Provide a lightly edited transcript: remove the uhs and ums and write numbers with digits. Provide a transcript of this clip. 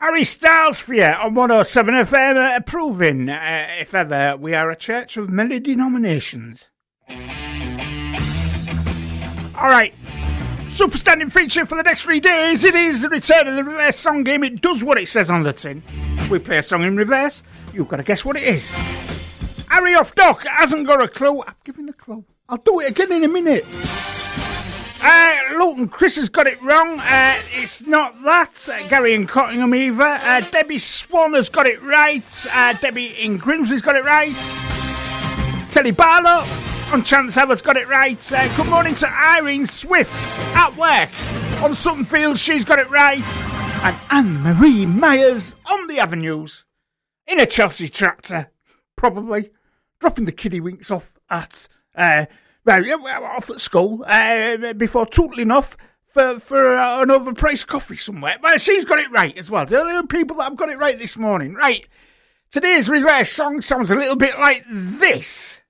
Harry Styles for you on 107 FM, approving, if ever, we are a church of many denominations. Alright, superstanding feature for the next 3 days. It is the return of the reverse song game. It does what it says on the tin. We play a song in reverse. You've got to guess what it is. Harry off Doc hasn't got a clue. I'm giving a clue. I'll do it again in a minute. Luke and Chris has got it wrong. It's not that. Gary and Cottingham either. Debbie Swan has got it right. Debbie in Grimsby's got it right. Kelly Barlow on Chance Ever's got it right. Good morning to Irene Swift at work on Sutton Fields. She's got it right. And Anne-Marie Myers on the avenues in a Chelsea tractor, probably dropping the kiddie winks off at off at school before tootling off for an overpriced coffee somewhere. But she's got it right as well. There are people that have got it right this morning. Right, today's reverse song sounds a little bit like this.